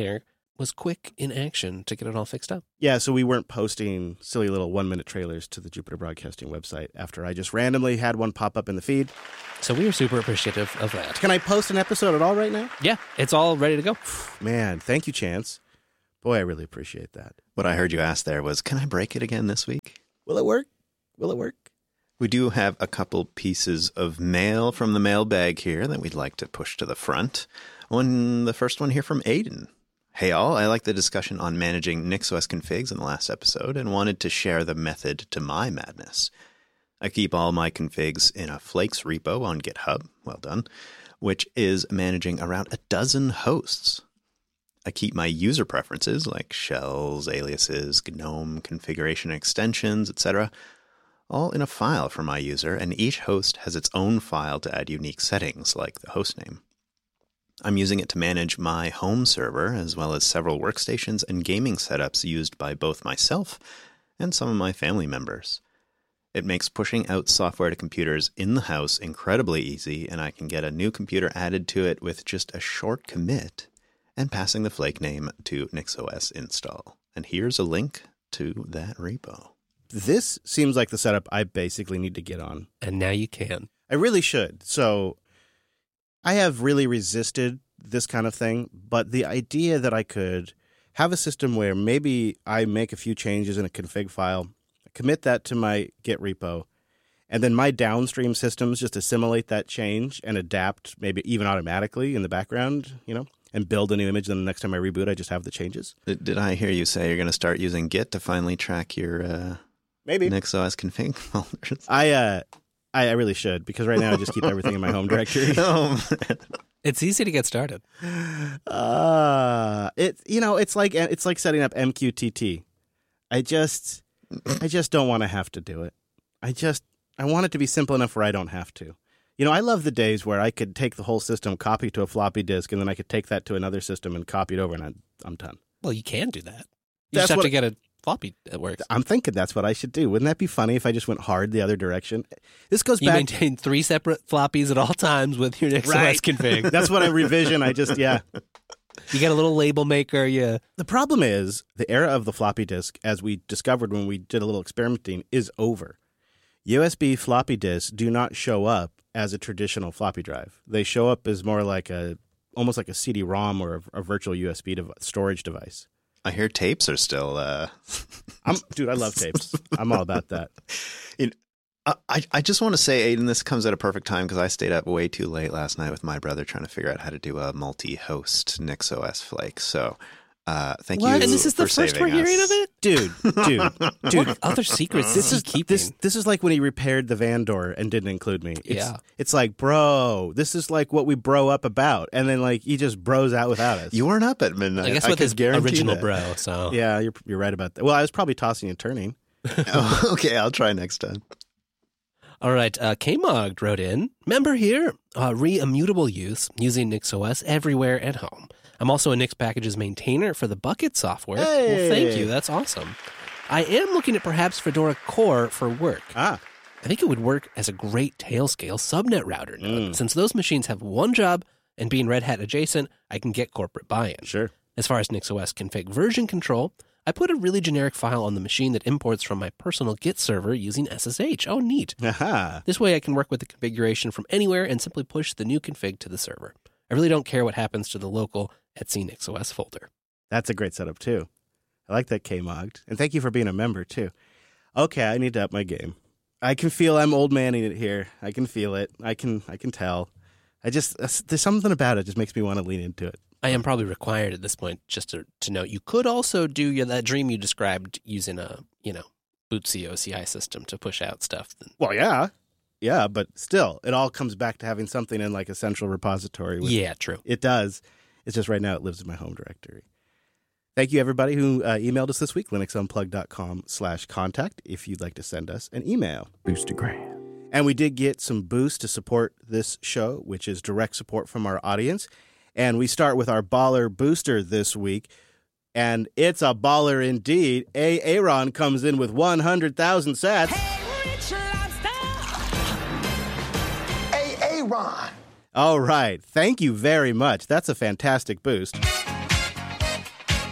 was quick in action to get it all fixed up. Yeah, so we weren't posting silly little one-minute trailers to the Jupiter Broadcasting website after I just randomly had one pop up in the feed. So we are super appreciative of that. Can I post an episode at all right now? Yeah, it's all ready to go. Man, thank you, Chance. Boy, I really appreciate that. What I heard you ask there was, can I break it again this week? Will it work? Will it work? We do have a couple pieces of mail from the mailbag here that we'd like to push to the front. One, the first one here from Aiden. Hey all, I liked the discussion on managing NixOS configs in the last episode and wanted to share the method to my madness. I keep all my configs in a Flakes repo on GitHub, well done, which is managing around a dozen hosts. I keep my user preferences like shells, aliases, GNOME, configuration extensions, et cetera, all in a file for my user, and each host has its own file to add unique settings like the hostname. I'm using it to manage my home server, as well as several workstations and gaming setups used by both myself and some of my family members. It makes pushing out software to computers in the house incredibly easy, and I can get a new computer added to it with just a short commit and passing the flake name to NixOS install. And here's a link to that repo. This seems like the setup I basically need to get on. And now you can. I really should. So I have really resisted this kind of thing, but the idea that I could have a system where maybe I make a few changes in a config file, commit that to my Git repo, and then my downstream systems just assimilate that change and adapt maybe even automatically in the background, you know, and build a new image. Then the next time I reboot, I just have the changes. Did, did I hear you say you're going to start using Git to finally track your uh, maybe NixOS config folders? I, uh, I, I really should, because right now I just keep everything in my home directory. Oh, man. It's easy to get started. Uh, it, you know, it's like, it's like setting up M Q T T. I just, I just don't want to have to do it. I just, I want it to be simple enough where I don't have to. You know, I love the days where I could take the whole system, copy to a floppy disk, and then I could take that to another system and copy it over, and I'm, I'm done. Well, you can do that. You That's just have what- to get a floppy that works. I'm thinking that's what I should do. Wouldn't that be funny if I just went hard the other direction? This goes You back. maintain three separate floppies at all times with your NixOS Right. config. That's what I revision. I just, yeah. You got a little label maker. You The problem is the era of the floppy disk, as we discovered when we did a little experimenting, is over. U S B floppy disks do not show up as a traditional floppy drive. They show up as more like a, almost like a C D ROM or a, a virtual U S B dev- storage device. I hear tapes are still... Uh... I'm, dude, I love tapes. I'm all about that. You know, I, I just want to say, Aiden, this comes at a perfect time because I stayed up way too late last night with my brother trying to figure out how to do a multi-host NixOS flake. So uh, thank What? you and this is the for first we're saving hearing us. of it. Dude, dude, dude. Other secrets. This This is is keeping. this this is like when he repaired the van door and didn't include me. It's, Yeah. it's like, bro, this is like what we bro up about, and then like he just bros out without us. You weren't up at midnight. I guess I with could his guarantee original that. bro. So Yeah, you're you're right about that. Well, I was probably tossing and turning. Oh, okay, I'll try next time. All right, uh, K-Mogged wrote in, member here, uh, re-immutable use using NixOS everywhere at home. I'm also a Nix packages maintainer for the Bucket software. Hey. Well, thank you. That's awesome. I am looking at perhaps Fedora Core for work. Ah, I think it would work as a great Tailscale subnet router node. Mm. Since those machines have one job and being Red Hat adjacent, I can get corporate buy-in. sure. As far as NixOS config version control, I put a really generic file on the machine that imports from my personal Git server using S S H. Oh, neat. Aha. This way I can work with the configuration from anywhere and simply push the new config to the server. I really don't care what happens to the local Etsy NixOS folder. That's a great setup too. I like that, K-Mogged. And thank you for being a member too. Okay, I need to up my game. I can feel I'm old manning it here. I can feel it. I can I can tell. I just, there's something about it just makes me want to lean into it. I am probably required at this point just to, to note you could also do your, that dream you described using a, you know, Bootsy O C I system to push out stuff. Well, yeah. Yeah, but still, it all comes back to having something in like a central repository. With, Yeah, true. It does. It's just right now it lives in my home directory. Thank you, everybody who uh, emailed us this week, linuxunplugged.com slash contact, if you'd like to send us an email. Boostergram. And we did get some boost to support this show, which is direct support from our audience. And we start with our baller booster this week. And it's a baller indeed. A. Aaron comes in with one hundred thousand sats. Hey, Aaron. All right. Thank you very much. That's a fantastic boost.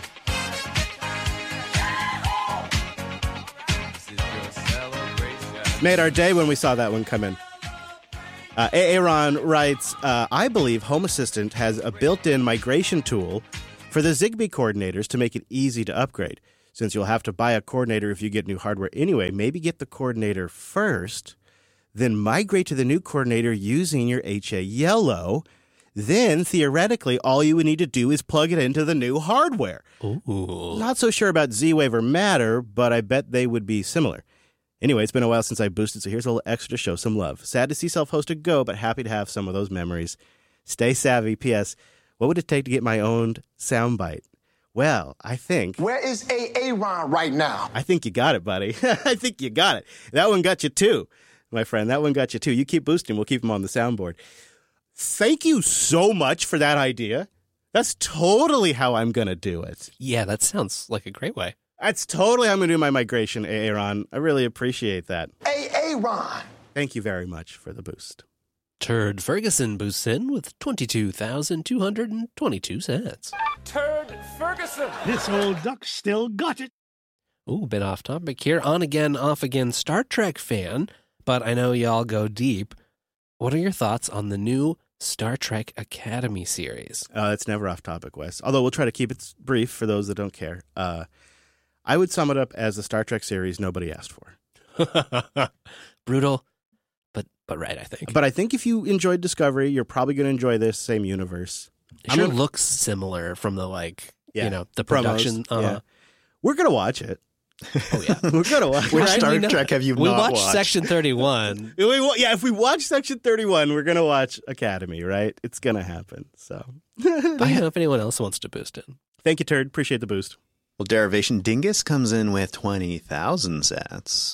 Made our day when we saw that one come in. Uh, Aaron writes, uh, I believe Home Assistant has a built-in migration tool for the Zigbee coordinators to make it easy to upgrade. Since you'll have to buy a coordinator if you get new hardware anyway, maybe get the coordinator first, then migrate to the new coordinator using your H A Yellow. Then, theoretically, all you would need to do is plug it into the new hardware. Ooh. Not so sure about Z-Wave or Matter, but I bet they would be similar. Anyway, it's been a while since I boosted, so here's a little extra to show some love. Sad to see self-hosted go, but happy to have some of those memories. Stay savvy. P S. What would it take to get my own soundbite? Well, I think... Where is Aaron right now? I think you got it, buddy. I think you got it. That one got you too, my friend. That one got you too. You keep boosting. We'll keep them on the soundboard. Thank you so much for that idea. That's totally how I'm going to do it. Yeah, that sounds like a great way. That's totally how I'm going to do my migration, Aaron. I really appreciate that. Aaron. Thank you very much for the boost. Turd Ferguson boosts in with twenty-two thousand two hundred twenty-two cents. Turd Ferguson. This old duck still got it. Ooh, bit off topic here. On again, off again Star Trek fan, but I know y'all go deep. What are your thoughts on the new Star Trek Academy series? Uh, it's never off topic, Wes. Although we'll try to keep it brief for those that don't care. Uh, I would sum it up as the Star Trek series nobody asked for. Brutal, but but right, I think. But I think if you enjoyed Discovery, you're probably going to enjoy this same universe. It sure gonna, looks similar from the, like, yeah, you know, the promos, production. Uh, yeah. We're going to watch it. Oh, yeah. We're going to watch Which it. Star we know- Trek have you We not watched watched? Section thirty-one. We wa- yeah, if we watch Section thirty-one, we're going to watch Academy, right? It's going to happen. So, But you know, if anyone else wants to boost in. thank you, Turd. Appreciate the boost. Well, Derivation Dingus comes in with twenty thousand sats.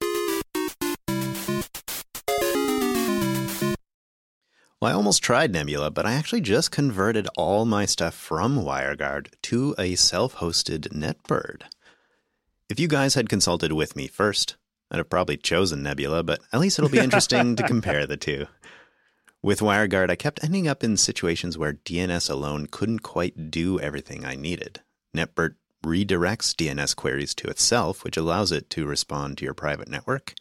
Well, I almost tried Nebula, but I actually just converted all my stuff from WireGuard to a self-hosted NetBird. If you guys had consulted with me first, I'd have probably chosen Nebula, but at least it'll be interesting to compare the two. With WireGuard, I kept ending up in situations where D N S alone couldn't quite do everything I needed. NetBird redirects D N S queries to itself, which allows it to respond to your private network,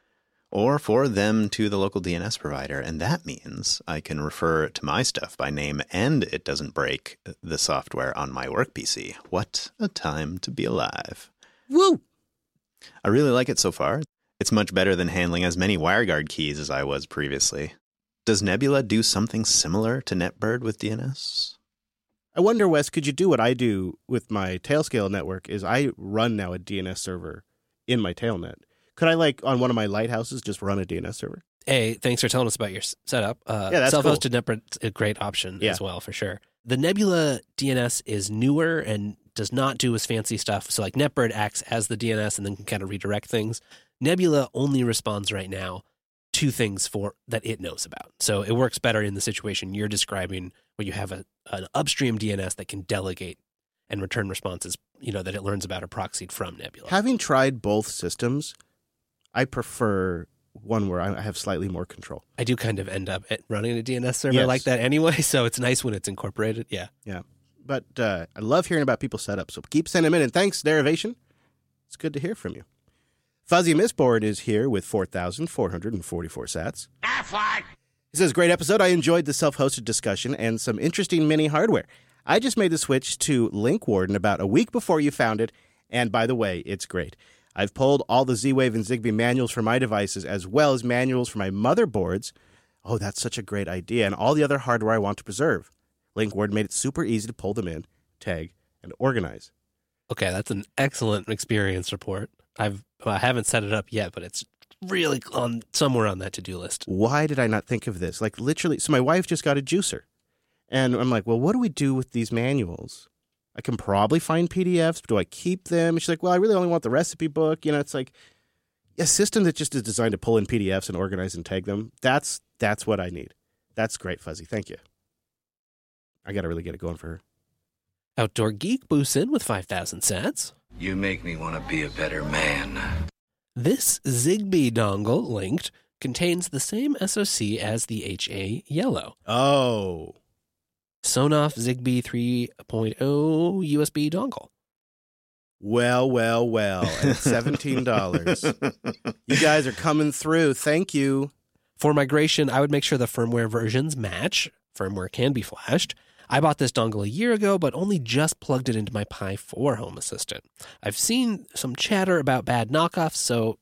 or for them to the local D N S provider, and that means I can refer to my stuff by name and it doesn't break the software on my work P C. What a time to be alive. Woo! I really like it so far. It's much better than handling as many WireGuard keys as I was previously. Does Nebula do something similar to NetBird with D N S? I wonder, Wes, could you do what I do with my Tailscale network is I run now a D N S server in my Tailnet. Could I, like, on one of my lighthouses, just run a D N S server? Hey, thanks for telling us about your s- setup. Uh, Yeah, that's self-hosted NetBird's a great option Yeah. as well, for sure. The Nebula D N S is newer and does not do as fancy stuff. So, like, NetBird acts as the D N S and then can kind of redirect things. Nebula only responds right now to things for that it knows about. So it works better in the situation you're describing, where you have a, an upstream D N S that can delegate and return responses, you know, that it learns about or proxied from Nebula. Having tried both systems, I prefer one where I have slightly more control. I do kind of end up at running a D N S server Yes. like that anyway, so it's nice when it's incorporated. Yeah. Yeah. But uh, I love hearing about people's setups, so keep sending them in. And thanks, Derivation. It's good to hear from you. Fuzzy Mistboard is here with four thousand four hundred forty-four sats. He says, great episode. I enjoyed the self-hosted discussion and some interesting mini hardware. I just made the switch to Link Warden about a week before you found it, and by the way, it's great. I've pulled all the Z-Wave and Zigbee manuals for my devices, as well as manuals for my motherboards. Oh, that's such a great idea, and all the other hardware I want to preserve. Link Warden made it super easy to pull them in, tag, and organize. Okay, that's an excellent experience report. I've well, I haven't set it up yet, but it's really on somewhere on that to-do list. Why did I not think of this? Like, literally, so my wife just got a juicer. And I'm like, well, what do we do with these manuals? I can probably find P D Fs. Do I keep them? And she's like, well, I really only want the recipe book. You know, it's like a system that just is designed to pull in P D Fs and organize and tag them. That's that's what I need. That's great, Fuzzy. Thank you. I got to really get it going for her. Outdoor Geek boosts in with five thousand sats. You make me want to be a better man. This Zigbee dongle linked contains the same S O C as the H A Yellow. Oh. Sonoff Zigbee three point oh U S B dongle. Well, well, well. At seventeen dollars. You guys are coming through. Thank you. For migration, I would make sure the firmware versions match. Firmware can be flashed. I bought this dongle a year ago, but only just plugged it into my Pi four Home Assistant. I've seen some chatter about bad knockoffs, so